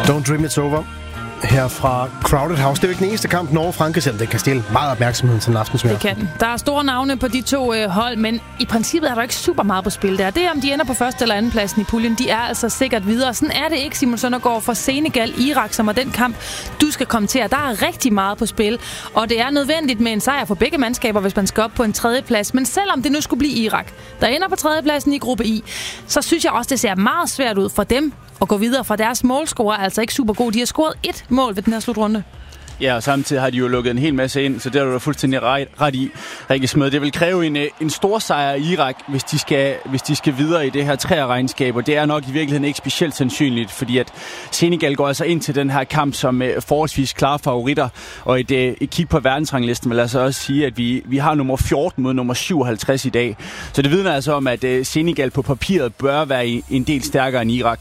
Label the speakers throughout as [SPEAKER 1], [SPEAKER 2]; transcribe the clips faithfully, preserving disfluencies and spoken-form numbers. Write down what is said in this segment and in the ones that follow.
[SPEAKER 1] Don't Dream It's Over. Her fra Crowded House. Det er jo ikke den eneste kamp, Norge-Frankrig, selvom det kan stille meget opmærksomhed til en aftensmør.
[SPEAKER 2] Det kan. Der er store navne på de to øh, hold, men i princippet er der ikke super meget på spil der. Det er, om de ender på første eller anden pladsen i puljen. De er altså sikkert videre. Sådan er det ikke, Simon Søndergaard, for Senegal-Irak, som er den kamp, du skal kommentere. Der er rigtig meget på spil, og det er nødvendigt med en sejr for begge mandskaber, hvis man skal op på en tredje plads. Men selvom det nu skulle blive Irak, der ender på tredje pladsen i gruppe I, så synes jeg også, det ser meget svært ud for dem at gå videre, fra deres målscorer er altså ikke super god. De har scoret et mål ved den her slutrunde.
[SPEAKER 3] Ja, og samtidig har de jo lukket en hel masse ind, så det er du fuldstændig ret, ret i, Rikke Smed. Det vil kræve en, en stor sejr i Irak, hvis de skal, hvis de skal videre i det her træerregnskab, og det er nok i virkeligheden ikke specielt sandsynligt, fordi at Senegal går altså ind til den her kamp som uh, forholdsvis klare favoritter, og et, uh, et kig på verdensranglisten vil altså også sige, at vi, vi har nummer fjorten mod nummer syvoghalvtreds i dag. Så det vidner altså om, at uh, Senegal på papiret bør være en del stærkere end Irak.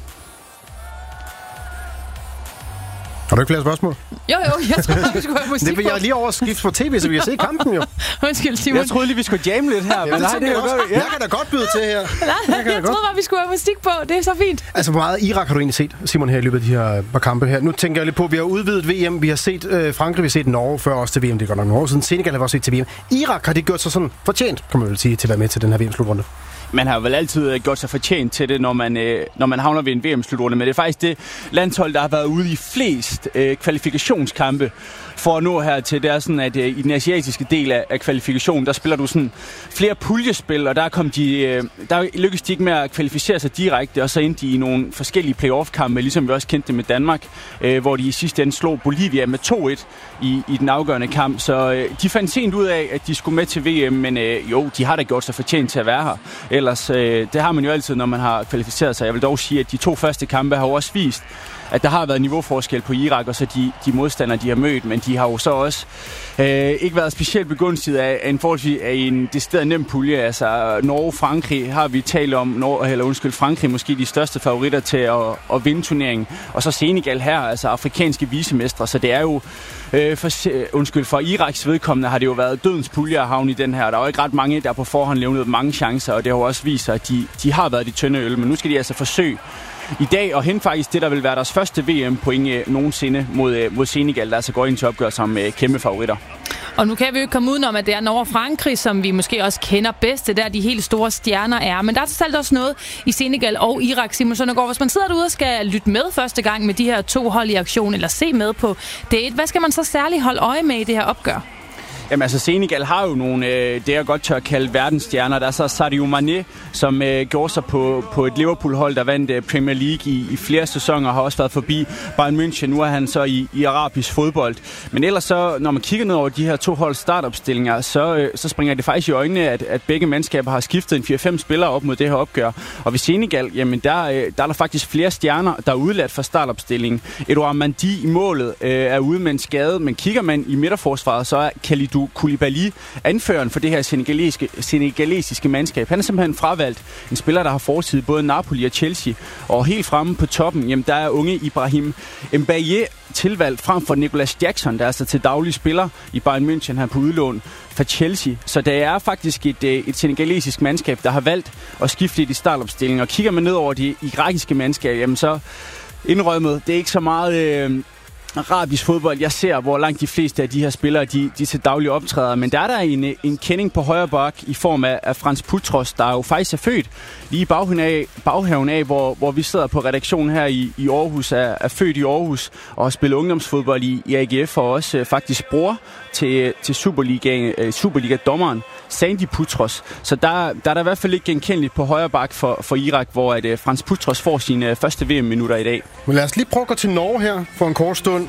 [SPEAKER 1] Har du ikke flere spørgsmål?
[SPEAKER 2] Jo, jo, jeg tror, vi skulle have musik.
[SPEAKER 1] Det vil jeg lige overskifte på tv, så vi kan se kampen jo.
[SPEAKER 2] Undskyld, Simon.
[SPEAKER 3] Jeg troede lige, vi skulle jamme lidt her.
[SPEAKER 1] Ja,
[SPEAKER 3] men
[SPEAKER 1] det
[SPEAKER 3] nej, det er jo
[SPEAKER 1] også.
[SPEAKER 3] godt. Ja.
[SPEAKER 1] Jeg kan da godt byde til her.
[SPEAKER 2] Nej, jeg, jeg troede bare, vi skulle have musik på. Det er så fint.
[SPEAKER 1] Altså, hvor meget Irak har du egentlig set, Simon, her i løbet af de her par kampe her? Nu tænker jeg lidt på, at vi har udvidet V M. Vi har set øh, Frankrig, vi har set Norge før også til V M. Det går nok nogle år siden. Senegal har vi også set til V M. Irak har det gjort sig sådan fortjent, kan man vel sige, til at være med til den her V M-slutrunde.
[SPEAKER 3] Man har vel altid gjort sig fortjent til det, når man, øh, når man havner ved en V M-slutrunde. Men det er faktisk det landshold, der har været ude i flest øh, kvalifikationskampe for at nå her til. Det er sådan, at øh, i den asiatiske del af, af kvalifikationen, der spiller du sådan flere puljespil, og der, kom de, øh, der lykkedes de ikke med at kvalificere sig direkte, og så endte de i nogle forskellige playoff-kampe, ligesom vi også kendte det med Danmark, øh, hvor de i sidste ende slog Bolivia med to et i, i den afgørende kamp. Så øh, de fandt sent ud af, at de skulle med til V M, men øh, jo, de har da gjort sig fortjent til at være her. Ellers, øh, det har man jo altid, når man har kvalificeret sig. Jeg vil dog sige, at de to første kampe har også vist, at der har været niveauforskel på Irak, og så de, de modstandere, de har mødt, men de har jo så også øh, ikke været specielt begunstiget af, af en forholdsvis af en decideret nem pulje. Altså Norge-Frankrig har vi talt om, Norge, eller undskyld, Frankrig måske de største favoritter til at, at vinde turneringen, og så Senegal her, altså afrikanske visemestre, så det er jo øh, for, undskyld, for Iraks vedkommende har det jo været dødens pulje at havne i den her. Der er jo ikke ret mange, der på forhånd levnet mange chancer, og det har jo også vist sig, at de, de har været de tynde øl, men nu skal de altså forsøge i dag, og hente faktisk det, der vil være deres første V M-point nogensinde mod, mod Senegal, der altså går ind til opgør som kæmpe favoritter.
[SPEAKER 2] Og nu kan vi jo ikke komme udenom, at det er Norge og Frankrig, som vi måske også kender bedst. Det der de helt store stjerner er. Men der er selv også noget i Senegal og Irak, Simon Søndergaard. Hvis man sidder derude og skal lytte med første gang med de her to hold i aktion, eller se med på det, hvad skal man så særligt holde øje med i det her opgør?
[SPEAKER 3] Jamen altså, Senegal har jo nogle, øh, det jeg godt tør kalde verdensstjerner. Der er så Sadio Mané, som øh, gjorde sig på, på et Liverpool-hold, der vandt øh, Premier League i, i flere sæsoner, har også været forbi Bayern München. Nu er han så i, i arabisk fodbold. Men ellers så, når man kigger ned over de her to holds startopstillinger, så, øh, så springer det faktisk i øjnene, at, at begge mandskaber har skiftet en fire fem spillere op mod det her opgør. Og ved Senegal, jamen der, øh, der er der faktisk flere stjerner, der er udladt fra startopstillingen. Edouard Mendy i målet øh, er ude med en skade, men kigger man i midterforsvaret, så er Kalidou Koulibaly, anføreren for det her senegalesiske, senegalesiske mandskab. Han er simpelthen fravalgt en spiller, der har fortid både Napoli og Chelsea. Og helt fremme på toppen, jamen der er unge Ibrahim Mbaye tilvalgt frem for Nicolas Jackson, der er altså til daglig spiller i Bayern München her på udlån for Chelsea. Så det er faktisk et, et senegalesisk mandskab, der har valgt at skifte i de startopstillinger. Og kigger man ned over de irakiske mandskab, jamen så indrømmet, det er ikke så meget Øh, arabisk fodbold. Jeg ser, hvor langt de fleste af de her spillere, de, de til daglig optræder. Men der er der en, en kending på højre bak i form af, af Frans Putros, der jo faktisk er født lige i baghaven af, baghaven af hvor, hvor vi sidder på redaktionen her i, i Aarhus, er, er født i Aarhus og har spillet ungdomsfodbold i, i A G F, og også øh, faktisk bror til, til Superliga, øh, Superliga-dommeren Sandy Putros. Så der, der er der i hvert fald ikke genkendeligt på højre bak for, for Irak, hvor at, øh, Frans Putros får sine øh, første V M-minutter i dag.
[SPEAKER 1] Men lad os lige prøve at gå til Norge her for en kort stund.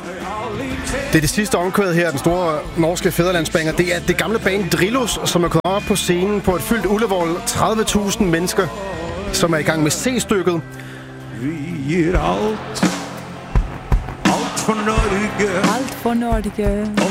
[SPEAKER 1] Det er det sidste omkvæd her, den store norske fædrelandsbanger. Det er det gamle band Drillos, som er kommet op på scenen på et fyldt Ullevål. tredive tusind mennesker, som er i gang med C-stykket.
[SPEAKER 4] Vi er alt, alt for Norge.
[SPEAKER 2] Alt for Norge.